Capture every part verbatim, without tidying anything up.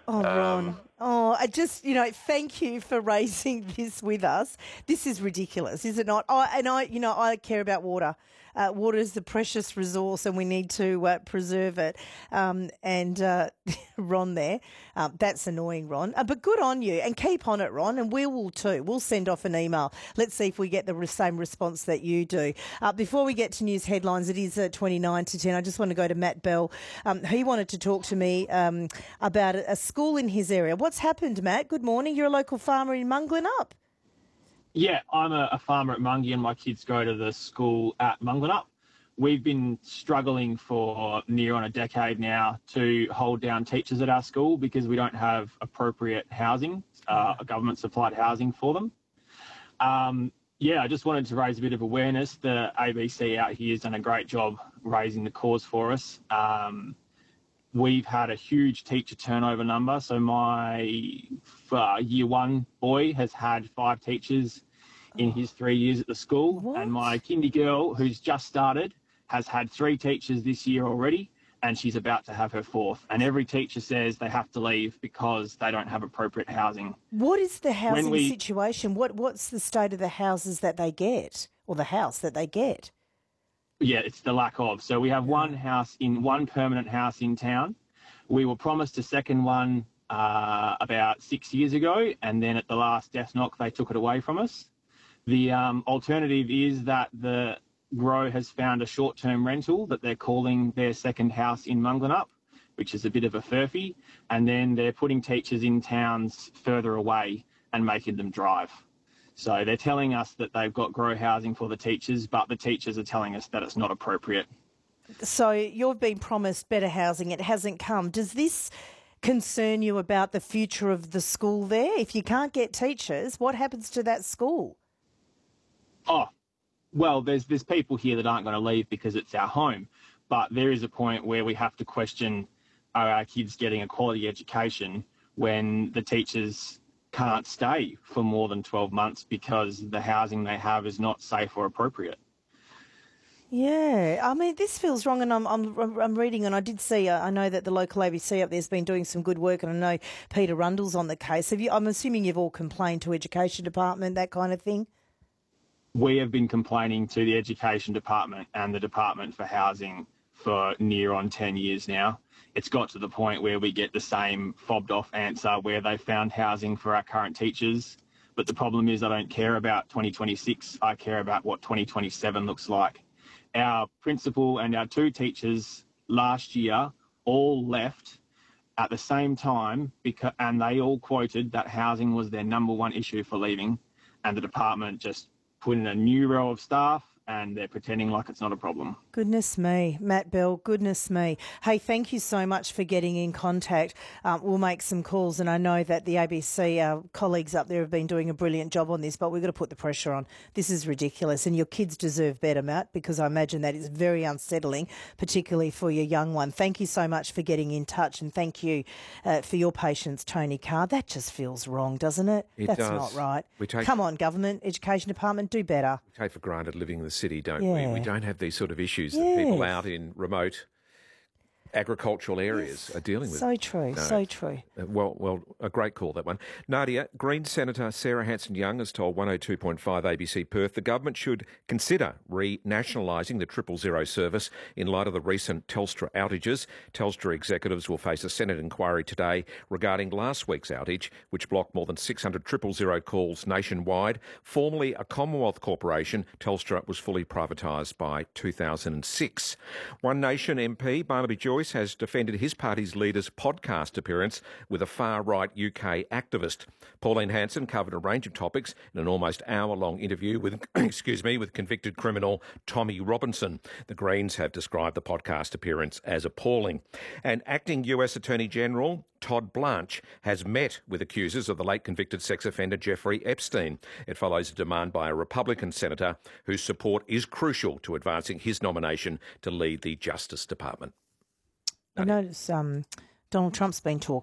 Oh, Ron. Um, Oh, I just, you know, thank you for raising this with us. This is ridiculous, is it not? Oh, and I, you know, I care about water. Uh, water is the precious resource and we need to uh, preserve it. Um, and uh, Ron there, um, that's annoying, Ron. Uh, but good on you and keep on it, Ron, and we will too. We'll send off an email. Let's see if we get the re- same response that you do. Uh, before we get to news headlines, it is uh, twenty-nine to ten. I just want to go to Matt Bell. Um, he wanted to talk to me um, about a, a school in his area. What's happened, Matt? Good morning. You're a local farmer in Munglenup. Yeah, I'm a, a farmer at Mungie and my kids go to the school at Munglenup. We've been struggling for near on a decade now to hold down teachers at our school because we don't have appropriate housing, uh, government supplied housing for them. Um, yeah, I just wanted to raise a bit of awareness. The A B C out here has done a great job raising the cause for us. Um, We've had a huge teacher turnover number. So my uh, year one boy has had five teachers in his three years at the school. What? And my kindy girl, who's just started, has had three teachers this year already, and she's about to have her fourth. And every teacher says they have to leave because they don't have appropriate housing. What is the housing we, situation? What What's the state of the houses that they get, or the house that they get? Yeah, it's the lack of. So we have one house in one permanent house in town. We were promised a second one uh, about six years ago, and then at the last death knock, they took it away from us. The um, alternative is that the Grow has found a short-term rental that they're calling their second house in Munglenup, which is a bit of a furphy, and then they're putting teachers in towns further away and making them drive. So they're telling us that they've got Grow housing for the teachers, but the teachers are telling us that it's not appropriate. So you've been promised better housing. It hasn't come. Does this concern you about the future of the school there? If you can't get teachers, what happens to that school? Oh, well, there's there's people here that aren't going to leave because it's our home, but there is a point where we have to question, are our kids getting a quality education when the teachers can't stay for more than twelve months because the housing they have is not safe or appropriate. Yeah, I mean, this feels wrong, and I'm I'm I'm reading, and I did see. Uh, I know that the local A B C up there's been doing some good work, and I know Peter Rundle's on the case. Have you? I'm assuming you've all complained to Education Department, that kind of thing. We have been complaining to the Education Department and the Department for Housing for near on ten years now. It's got to the point where we get the same fobbed off answer where they found housing for our current teachers. But the problem is I don't care about twenty twenty-six. I care about what twenty twenty-seven looks like. Our principal and our two teachers last year all left at the same time, because, and they all quoted that housing was their number one issue for leaving, and the department just put in a new row of staff and they're pretending like it's not a problem. Goodness me, Matt Bell, goodness me. Hey, thank you so much for getting in contact. Um, we'll make some calls, and I know that the A B C uh, colleagues up there have been doing a brilliant job on this, but we've got to put the pressure on. This is ridiculous, and your kids deserve better, Matt, because I imagine that is very unsettling, particularly for your young one. Thank you so much for getting in touch, and thank you uh, for your patience, Tony Carr. That just feels wrong, doesn't it? It That's does. not right. We take, Come on, government, Education Department, do better. We take for granted living in the city, don't Yeah. we? We don't have these sort of issues Yes. that people out in remote agricultural areas Yes. are dealing with. So true, No. so true. Uh, Well, well, a great call, that one. Nadia, Green Senator Sarah Hanson-Young has told one oh two point five A B C Perth the government should consider re-nationalising the triple zero service in light of the recent Telstra outages. Telstra executives will face a Senate inquiry today regarding last week's outage, which blocked more than six hundred triple zero calls nationwide. Formerly a Commonwealth corporation, Telstra was fully privatised by two thousand six. One Nation M P Barnaby Joyce has defended his party's leader's podcast appearance with a far-right U K activist. Pauline Hanson covered a range of topics in an almost hour-long interview with, excuse me, with convicted criminal Tommy Robinson. The Greens have described the podcast appearance as appalling. And acting U S Attorney General Todd Blanche has met with accusers of the late convicted sex offender Jeffrey Epstein. It follows a demand by a Republican senator whose support is crucial to advancing his nomination to lead the Justice Department. I notice um, Donald Trump's been talking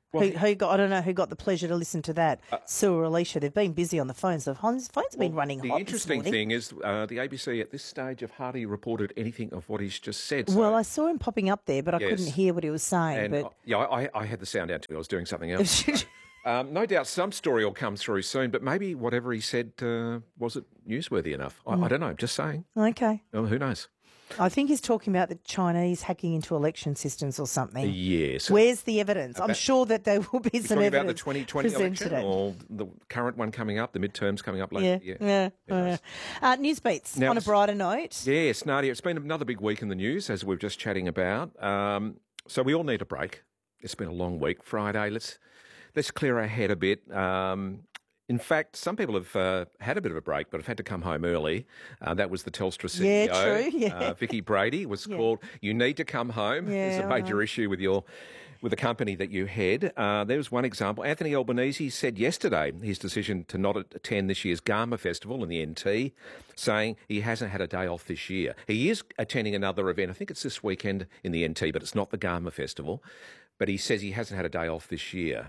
Well, who, who got? I don't know who got the pleasure to listen to that. Uh, Sue or Alicia, they've been busy on the phones. The phones, phones have been well, running the hot. The interesting this thing is, uh, the A B C at this stage have hardly reported anything of what he's just said. So. Well, I saw him popping up there, but I yes. couldn't hear what he was saying. And, but uh, yeah, I, I had the sound out too. I was doing something else. um, no doubt some story will come through soon, but maybe whatever he said uh, wasn't newsworthy enough. I, mm. I don't know. I'm just saying. Okay. Well, who knows? I think he's talking about the Chinese hacking into election systems or something. Yes. Where's the evidence? About, I'm sure that there will be some evidence about the twenty twenty election or the current one coming up, the midterms coming up later. Yeah, yeah. yeah. yeah. Uh, news beats now, on a brighter note. Yes, Nadia, it's been another big week in the news, as we we're just chatting about. Um, so we all need a break. It's been a long week. Friday, let's let's clear our head a bit. Um, In fact, some people have uh, had a bit of a break, but have had to come home early. Uh, that was the Telstra C E O, yeah, true, yeah. uh, Vicky Brady, was yeah. called. You need to come home. Yeah, There's a major issue with your with the company that you head. Uh, there was one example. Anthony Albanese said yesterday his decision to not attend this year's Garma Festival in the N T, saying he hasn't had a day off this year. He is attending another event. I think it's this weekend in the N T, but it's not the Garma Festival. But he says he hasn't had a day off this year.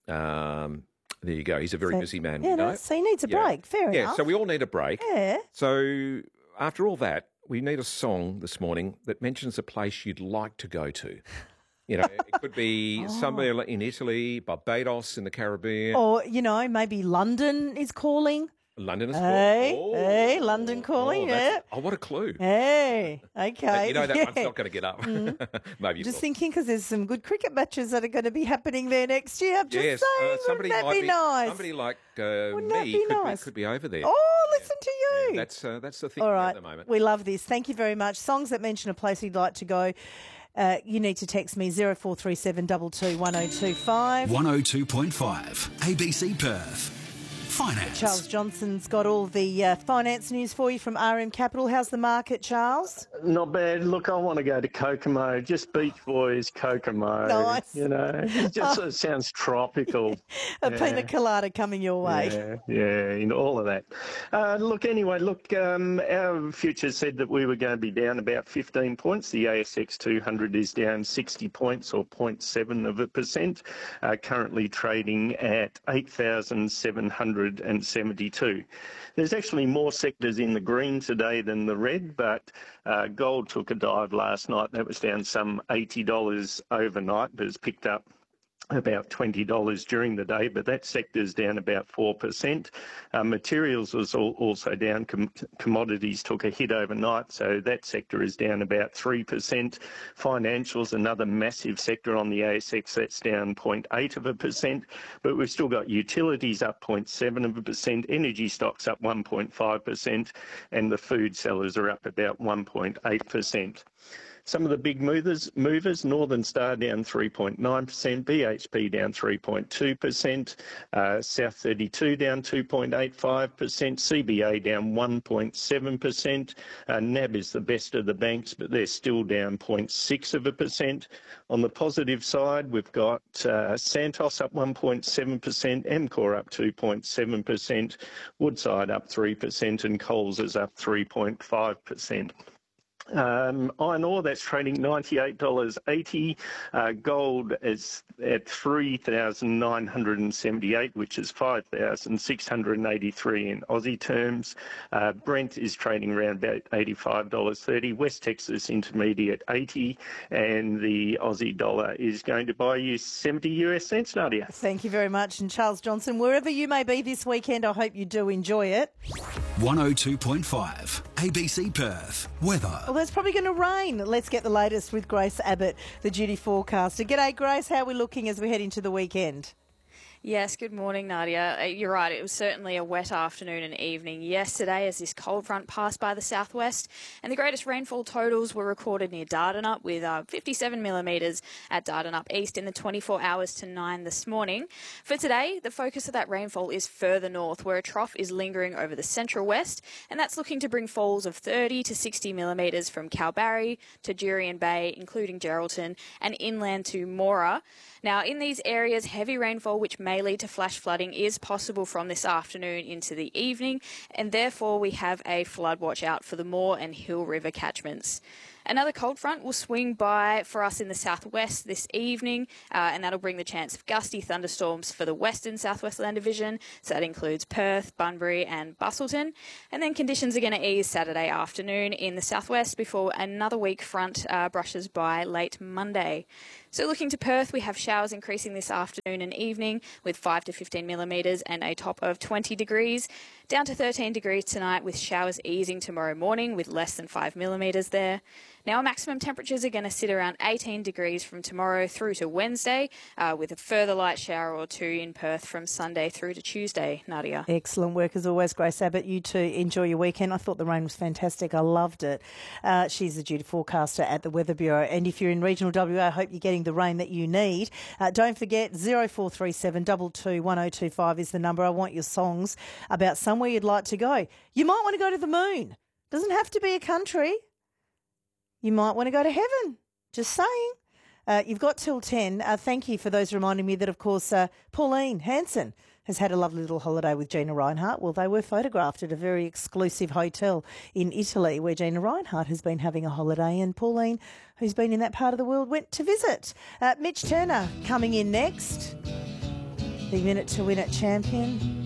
Um, There you go. He's a very so, busy man. Yeah, you know? no, so he needs a yeah. break. Fair yeah, enough. So we all need a break. Yeah. So after all that, we need a song this morning that mentions a place you'd like to go to. You know, it could be oh. somewhere in Italy, Barbados in the Caribbean. Or, you know, maybe London is calling. London is hey, calling. Oh. Hey, London calling, oh, yeah. Oh, what a clue. Hey, okay. But you know that yeah. one's not going to get up. Mm. Maybe Just will. thinking because there's some good cricket matches that are going to be happening there next year. I'm just yes, saying, uh, somebody wouldn't that might be, be nice? Somebody like uh, wouldn't me that be could, nice? be, could be over there. Oh, listen yeah. to you. Yeah, that's, uh, that's the thing All right. at the moment. We love this. Thank you very much. Songs that mention a place you'd like to go. Uh, you need to text me zero four three seven two two one zero two five. one oh two point five A B C Perth. Finance. Charles Johnson's got all the uh, finance news for you from R M Capital. How's the market, Charles? Not bad. Look, I want to go to Kokomo. Just Beach Boys, Kokomo. Nice. You know, it just it sounds tropical. A yeah. pina colada coming your way. Yeah, yeah, and all of that. Uh, look, anyway, look, um, our futures said that we were going to be down about fifteen points. The A S X two hundred is down sixty points, or zero point seven of a percent. Uh, currently trading at eight thousand seven hundred seventy-two. There's actually more sectors in the green today than the red, but uh, gold took a dive last night. That was down some eighty dollars overnight, but it's picked up about twenty dollars during the day, but that sector's down about four percent. Uh, materials was all, also down. Com- commodities took a hit overnight, so that sector is down about three percent. Financials, another massive sector on the A S X, that's down zero point eight of a percent, but we've still got utilities up zero point seven of a percent, energy stocks up one point five percent, and the food sellers are up about one point eight percent. Some of the big movers, movers Northern Star down three point nine percent, B H P down three point two percent, uh, South thirty-two down two point eight five percent, C B A down one point seven percent, uh, N A B is the best of the banks, but they're still down zero point six of a percent. On the positive side, we've got uh, Santos up one point seven percent, Amcor up two point seven percent, Woodside up three percent, and Coles is up three point five percent. Um, iron ore, that's trading ninety-eight dollars eighty. Uh, gold is at three thousand nine hundred seventy-eight, which is five thousand six hundred eighty-three in Aussie terms. Uh, Brent is trading around about eighty-five dollars thirty. West Texas Intermediate eighty, and the Aussie dollar is going to buy you seventy U S cents, Nadia. Thank you very much. And Charles Johnson, wherever you may be this weekend, I hope you do enjoy it. one oh two point five A B C Perth. Weather. Well, it's probably going to rain. Let's get the latest with Grace Abbott, the duty forecaster. G'day, Grace. How are we looking as we head into the weekend? Yes, good morning, Nadia. Uh, you're right, it was certainly a wet afternoon and evening yesterday as this cold front passed by the southwest, and the greatest rainfall totals were recorded near Dardanup with uh, fifty-seven millimetres at Dardanup East in the twenty-four hours to nine this morning. For today, the focus of that rainfall is further north, where a trough is lingering over the central west, and that's looking to bring falls of thirty to sixty millimetres from Kalbarri to Jurien Bay, including Geraldton, and inland to Mora. Now, in these areas, heavy rainfall, which may lead to flash flooding, is possible from this afternoon into the evening, and therefore we have a flood watch out for the Moore and Hill River catchments. Another cold front will swing by for us in the southwest this evening, uh, and that'll bring the chance of gusty thunderstorms for the western southwest land division. So that includes Perth, Bunbury and Busselton. And then conditions are going to ease Saturday afternoon in the southwest before another weak front uh, brushes by late Monday. So looking to Perth, we have showers increasing this afternoon and evening with five to fifteen millimetres and a top of twenty degrees. Down to thirteen degrees tonight with showers easing tomorrow morning with less than five millimetres there. Now our maximum temperatures are going to sit around eighteen degrees from tomorrow through to Wednesday, uh, with a further light shower or two in Perth from Sunday through to Tuesday, Nadia. Excellent work as always, Grace Abbott. You too, enjoy your weekend. I thought the rain was fantastic. I loved it. Uh, she's the duty forecaster at the Weather Bureau. And if you're in regional W A, I hope you're getting the rain that you need. Uh, don't forget, zero four three seven two two one zero two five is the number. I want your songs about somewhere you'd like to go. You might want to go to the moon. Doesn't have to be a country. You might want to go to heaven. Just saying. Uh, you've got till ten. Uh, thank you for those reminding me that, of course, uh, Pauline Hanson has had a lovely little holiday with Gina Reinhart. Well, they were photographed at a very exclusive hotel in Italy where Gina Reinhart has been having a holiday, and Pauline, who's been in that part of the world, went to visit. Uh, Mitch Turner coming in next. The Minute to Win It champion.